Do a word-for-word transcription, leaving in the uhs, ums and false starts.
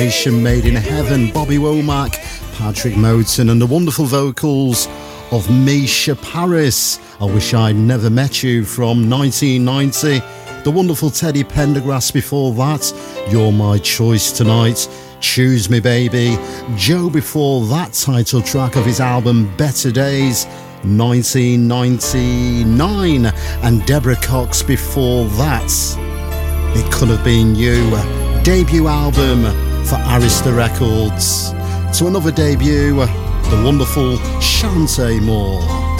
Made in Heaven, Bobby Womack, Patrick Moten, and the wonderful vocals of Misha Paris. I Wish I'd Never Met You from nineteen ninety. The wonderful Teddy Pendergrass before that, You're My Choice Tonight. Choose Me Baby. Joe before that, title track of his album Better Days, nineteen ninety-nine. And Deborah Cox before that, It Could Have Been You. Debut album for Arista Records. To another debut, the wonderful Chante Moore.